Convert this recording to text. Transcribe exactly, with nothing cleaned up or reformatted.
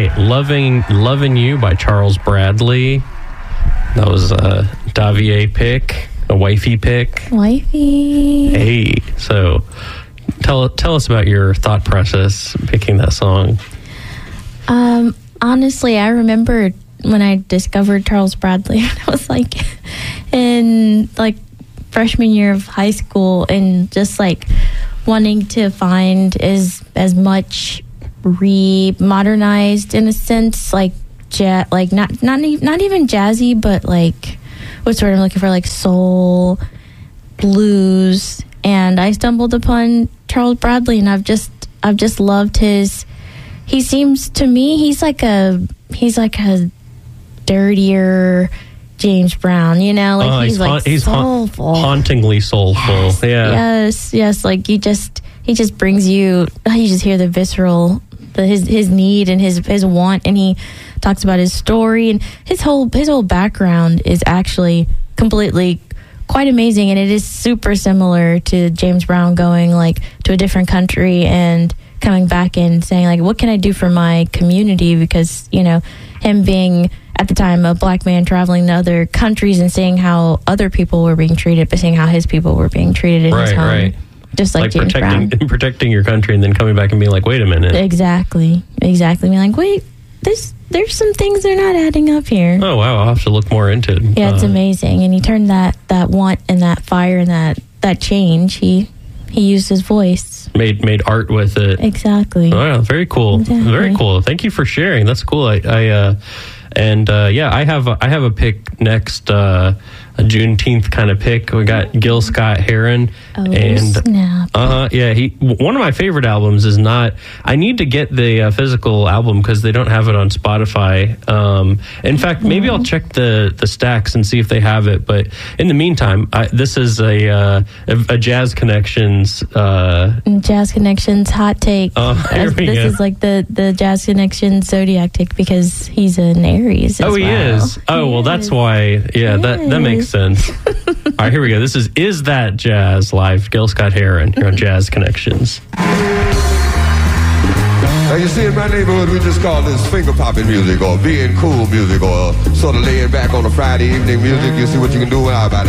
right. Loving Loving You by Charles Bradley. That was a Davier pick, a wifey pick. Wifey. Hey, so tell tell us about your thought process picking that song. Um, honestly, I remember when I discovered Charles Bradley, I was like in like freshman year of high school, and just like wanting to find as as much re-modernized in a sense, like ja- like not not e- not even jazzy, but like what's the word I'm looking for, like soul, blues. And I stumbled upon Charles Bradley, and I've just I've just loved his. He seems to me he's like a he's like a dirtier James Brown, you know, like oh, he's, he's like ha- he's soulful, ha- hauntingly soulful. Yes, yeah, yes, yes. Like you just he just brings you. You just hear the visceral, the, his his need and his his want, and he talks about his story, and his whole his whole background is actually completely quite amazing, and it is super similar to James Brown going like to a different country and coming back and saying like, what can I do for my community? Because, you know, him being at the time a black man traveling to other countries and seeing how other people were being treated, but seeing how his people were being treated in right, his home. Right. Just like, like James protecting Brown. protecting your country, and then coming back and being like, wait a minute. Exactly. Exactly. Being like, wait, there's there's some things that are not adding up here. Oh wow, I'll have to look more into it. Yeah, it's uh, amazing. And he turned that that want and that fire and that that change. He he used his voice. Made made art with it. Exactly. Oh, yeah, very cool. Exactly. Very cool. Thank you for sharing. That's cool. I, I uh, and uh, yeah, I have a, I have a pick next. Uh, a Juneteenth kind of pick. We got Gil Scott-Heron. Oh, and snap. Uh-huh, yeah, he one of my favorite albums is not, I need to get the uh, physical album because they don't have it on Spotify. Um, in fact, maybe I'll check the, the stacks and see if they have it. But in the meantime, I, this is a, uh, a, a Jazz Connections. Uh, Jazz Connections hot take. Oh, here As- we this go. is like the, the Jazz Connections zodiac take because he's an Aries as oh, he well. is. Oh, He well, that's is. why. Yeah, that, that makes sense. All right, here we go. This is Is That Jazz live. Gil Scott-Heron here on Jazz Connections. Now you see, in my neighborhood, we just call this finger popping music or being cool music or sort of laying back on a Friday evening music. You see what you can do with our body.